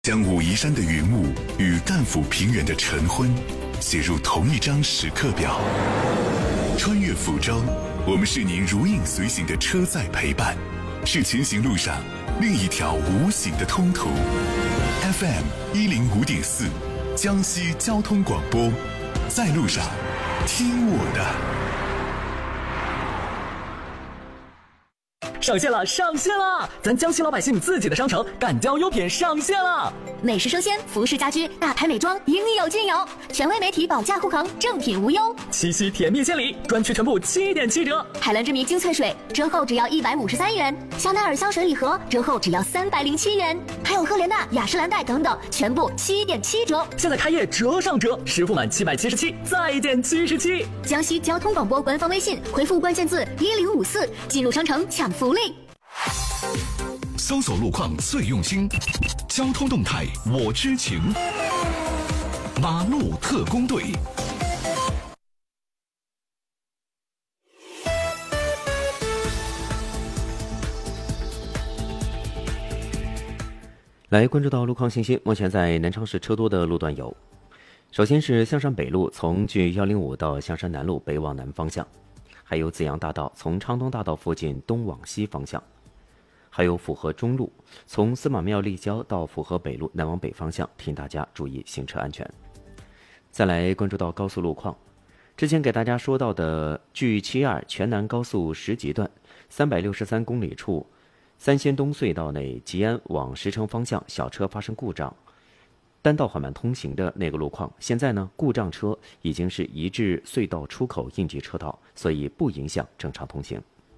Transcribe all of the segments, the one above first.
将武夷山的云雾与赣抚平原的晨昏写入同一张时刻表。穿越福州，我们是您如影随形的车载陪伴，是前行路上另一条无形的通途。FM 105.4，江西交通广播，在路上，听我的。 上线了，上线了！咱江西老百姓自己的商城赣交优品上线了， 美食生鲜、服饰家居、大牌美妆应有尽有，权威媒体保驾护航，正品无忧。 七夕甜蜜献礼，专区全部7.7折。 海蓝之谜精粹水折后只要153元，香奈儿香水礼盒折后只要307元，还有赫莲娜、雅诗兰黛等等，全部7.7折。 现在开业折上折，实付满777再减77。 江西交通广播官方微信回复关键字1054，进入商城抢福利。 搜索路况最用心，交通动态我知情。马路特工队。 来关注到路况信息，目前在南昌市车多的路段有：首先是香山北路从距105到香山南路北往南方向，还有紫阳大道从昌东大道附近东往西方向，还有府河中路从司马庙立交到府河北路南往北方向，提醒大家注意行车安全。再来关注到高速路况，之前给大家说到的距72全南高速石集段363公里处三仙东隧道内吉安往石城方向小车发生故障，单道缓慢通行的那个路况，现在呢故障车已经是移至隧道出口应急车道，所以不影响正常通行。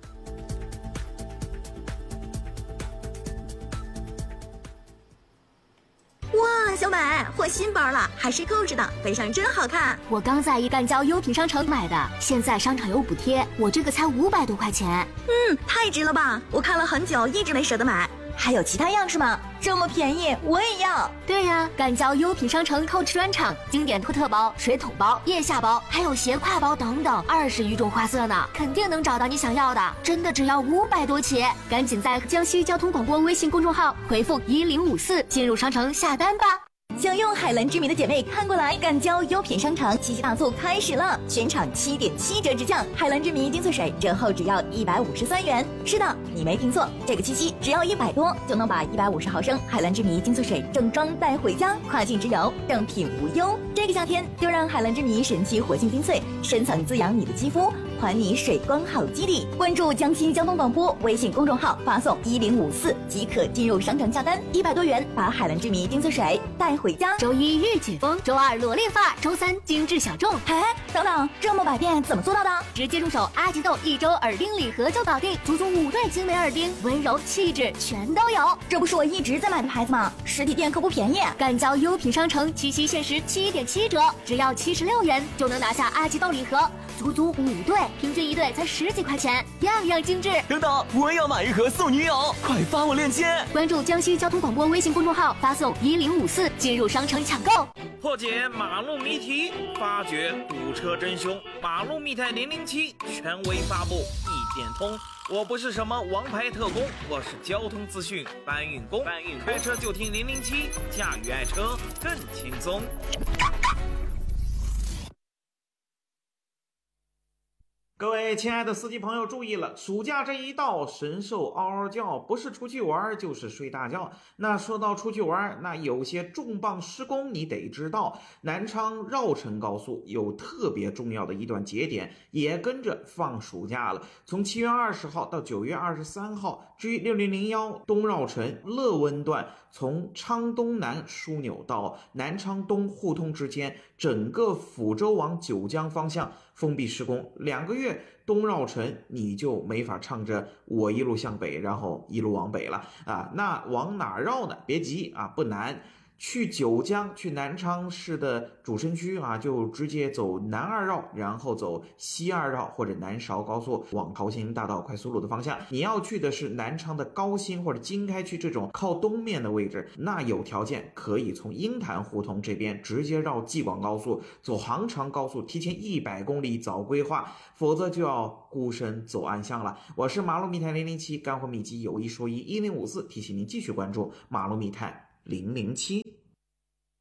哇，小美，换新包了，还是扣子的，背上真好看。 我刚在一赣交优品商城买的，现在商场有补贴，我这个才500多块钱。 太值了吧！我看了很久，一直没舍得买。还有其他样式吗？这么便宜，我也要。 对呀，赣交优品商城扣子专场，经典托特包、水桶包、腋下包，还有斜挎包等等，20余种花色呢，肯定能找到你想要的。真的只要500多起，赶紧在江西交通广播微信公众号回复1054进入商城下单吧。 想用海蓝之谜的姐妹看过来，赣交优品商场七夕大促开始了，全场7.7折直降，海蓝之谜精粹水折后只要153元。是的，你没听错，这个七夕只要100多就能把150毫升海蓝之谜精粹水正装带回家，跨境直邮，正品无忧。这个夏天就让海蓝之谜神奇活性精粹深层滋养你的肌肤，还你水光好基底。关注江西交通广播微信公众号，发送1054即可进入商城下单，100多元把海蓝之谜精粹水带回家。 周一日解封，周二裸练发，周三精致小众。 等等，这么百变怎么做到的？ 直接入手阿吉豆1周耳钉礼盒就搞定，足足5对精美耳钉，温柔气质全都有。 这不是我一直在买的牌子吗？实体店可不便宜。 赣交优品商城七夕限时7.7折，只要76元就能拿下阿吉豆礼盒，足足5对，平均1对才10几块钱，样样精致。 等等，我也要买一盒送女友，快发我链接。 关注江西交通广播微信公众号，发送1054进入商城抢购。 破解马路谜题，发掘堵车真凶。马路密探007权威发布，一点通。我不是什么王牌特工，我是交通资讯搬运工。开车就听007，驾驭爱车更轻松。各位亲爱的司机朋友注意了，暑假这一到，神兽嗷嗷叫，不是出去玩就是睡大觉。那说到出去玩，那有些重磅施工你得知道，南昌绕城高速有特别重要的一段节点也跟着放暑假了，从7月20号到9月23号，距6001东绕城乐温段从昌东南枢纽到南昌东互通之间，整个抚州往九江方向封闭施工2个月，东绕城你就没法唱着我一路向北，然后一路往北了啊。那往哪绕呢？别急啊，不难。去九江，去南昌市的主城区啊，就直接走南二绕，然后走西二绕或者南韶高速往桃兴大道快速路的方向。你要去的是南昌的高新或者经开区这种靠东面的位置，那有条件可以从鹰潭胡同这边直接绕济广高速，走杭长高速，提前100公里早规划，否则就要孤身走暗巷了。我是马路密探007，干货秘籍有一说一，1054提醒您继续关注马路密探 007。